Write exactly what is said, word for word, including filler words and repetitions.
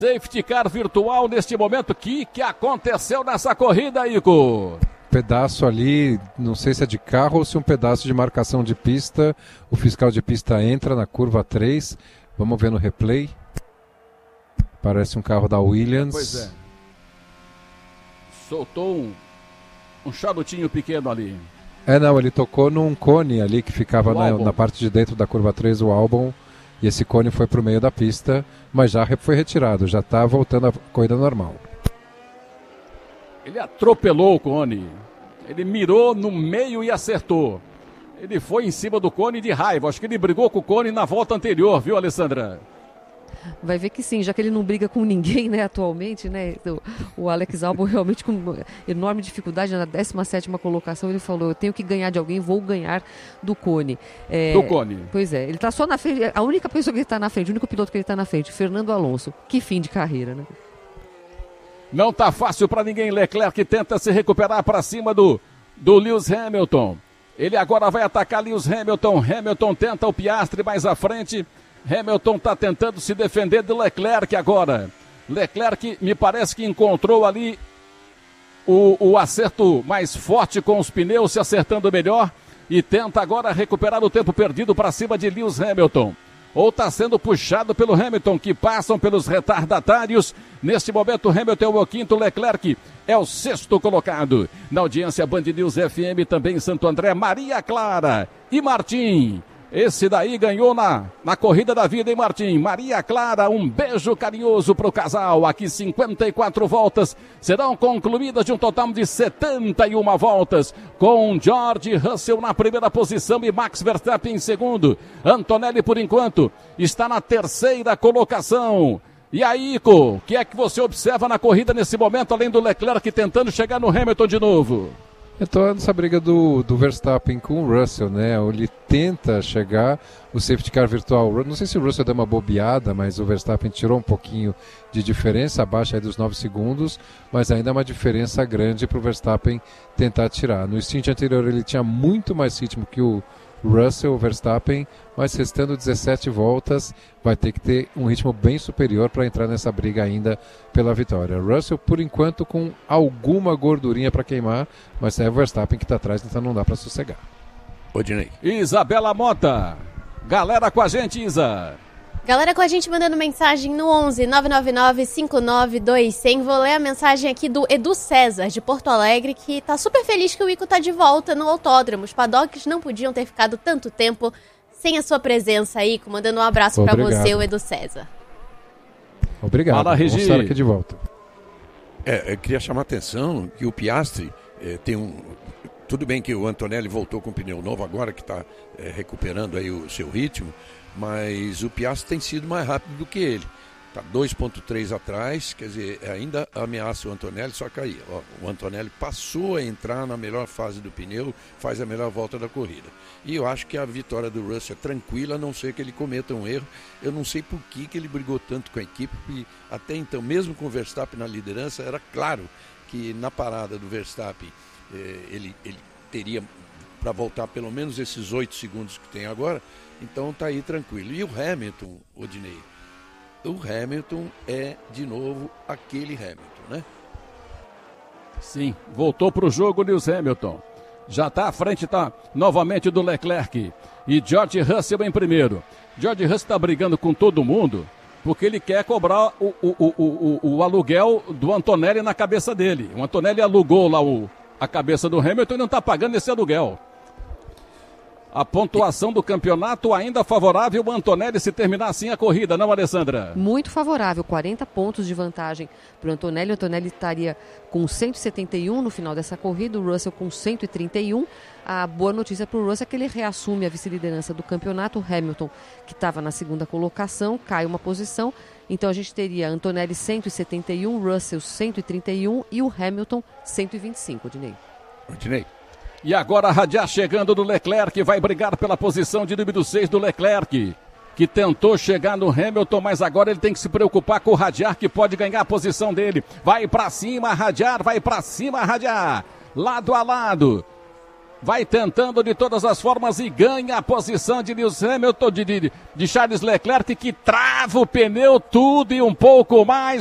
Safety car virtual neste momento. O que, que aconteceu nessa corrida, Ico? Pedaço ali, não sei se é de carro ou se é um pedaço de marcação de pista. O fiscal de pista entra na curva três. Vamos ver no replay. Parece um carro da Williams. Pois é. Soltou um, um charutinho pequeno ali. É, não, ele tocou num cone ali que ficava na, na parte de dentro da curva três, o Albon. E esse cone foi para o meio da pista, mas já foi retirado, já está voltando à corrida normal. Ele atropelou o cone. Ele mirou no meio e acertou. Ele foi em cima do cone de raiva. Acho que ele brigou com o cone na volta anterior, viu, Alessandra? Vai ver que sim, já que ele não briga com ninguém, né, atualmente, né, o, o Alex Albon realmente com enorme dificuldade, na décima sétima colocação, ele falou, eu tenho que ganhar de alguém, vou ganhar do cone. É, do cone. Pois é, ele está só na frente, a única pessoa que ele está na frente, o único piloto que ele está na frente, Fernando Alonso. Que fim de carreira, né? Não tá fácil para ninguém. Leclerc tenta se recuperar para cima do, do Lewis Hamilton. Ele agora vai atacar Lewis Hamilton. Hamilton tenta o Piastri mais à frente. Hamilton está tentando se defender do Leclerc agora. Leclerc me parece que encontrou ali o, o acerto mais forte com os pneus, se acertando melhor. E tenta agora recuperar o tempo perdido para cima de Lewis Hamilton. Ou está sendo puxado pelo Hamilton, que passam pelos retardatários. Neste momento, Hamilton é o quinto, Leclerc é o sexto colocado. Na audiência, Band News F M, também Santo André, Maria Clara e Martim. Esse daí ganhou na, na corrida da vida, hein, Martim? Maria Clara, um beijo carinhoso para o casal. Aqui cinquenta e quatro voltas serão concluídas de um total de setenta e uma voltas. Com George Russell na primeira posição e Max Verstappen em segundo. Antonelli, por enquanto, está na terceira colocação. E aí, Ico, o que é que você observa na corrida nesse momento, além do Leclerc tentando chegar no Hamilton de novo? Eu estou nessa briga do, do Verstappen com o Russell, né? Ele tenta chegar, o safety car virtual, não sei se o Russell deu uma bobeada, mas o Verstappen tirou um pouquinho de diferença, abaixo aí dos nove segundos, mas ainda é uma diferença grande para o Verstappen tentar tirar. No stint anterior ele tinha muito mais ritmo que o Russell, o Verstappen, mas restando dezessete voltas, vai ter que ter um ritmo bem superior para entrar nessa briga ainda pela vitória. Russell, por enquanto, com alguma gordurinha para queimar, mas é o Verstappen que está atrás, então não dá para sossegar. Odinei. Isabela Mota, galera com a gente, Isa. Galera com a gente mandando mensagem no onze nove nove nove cinco nove dois zero zero. Vou ler a mensagem aqui do Edu César, de Porto Alegre, que tá super feliz que o Ico tá de volta no autódromo. Os paddocks não podiam ter ficado tanto tempo sem a sua presença, Ico. Mandando um abraço para você, o Edu César. Obrigado. Fala, Regi. Vamos estar aqui de volta. É, eu queria chamar a atenção que o Piastri é, tem um... Tudo bem que o Antonelli voltou com pneu novo agora, que está é, recuperando aí o seu ritmo, mas o Piastri tem sido mais rápido do que ele. Está dois ponto três atrás, quer dizer, ainda ameaça o Antonelli, só que aí, ó, o Antonelli passou a entrar na melhor fase do pneu, faz a melhor volta da corrida. E eu acho que a vitória do Russell é tranquila, a não ser que ele cometa um erro. Eu não sei por que, que ele brigou tanto com a equipe, porque até então, mesmo com o Verstappen na liderança, era claro que na parada do Verstappen eh, ele, ele teria para voltar pelo menos esses oito segundos que tem agora, então tá aí tranquilo. E o Hamilton, Odinei, o Hamilton é de novo aquele Hamilton, né? Sim, voltou para o jogo Lewis Hamilton. Já está à frente, tá novamente do Leclerc. E George Russell em primeiro. George Russell está brigando com todo mundo porque ele quer cobrar o, o, o, o, o aluguel do Antonelli na cabeça dele. O Antonelli alugou lá o, a cabeça do Hamilton e não está pagando esse aluguel. A pontuação do campeonato ainda favorável ao Antonelli se terminar assim a corrida, não, Alessandra? Muito favorável, quarenta pontos de vantagem para o Antonelli. O Antonelli estaria com cento e setenta e um no final dessa corrida, o Russell com cento e trinta e um. A boa notícia para o Russell é que ele reassume a vice-liderança do campeonato. O Hamilton, que estava na segunda colocação, cai uma posição. Então a gente teria Antonelli cento e setenta e um, Russell cento e trinta e um e o Hamilton cento e vinte e cinco, Odinei. Odinei. E agora a Radiar chegando do Leclerc, vai brigar pela posição de número seis do Leclerc, que tentou chegar no Hamilton, mas agora ele tem que se preocupar com o Radiar, que pode ganhar a posição dele. Vai pra cima, Radiar, vai pra cima, Radiar, lado a lado. vai tentando de todas as formas e ganha a posição de Lewis Hamilton, de, de, de Charles Leclerc, que trava o pneu tudo e um pouco mais.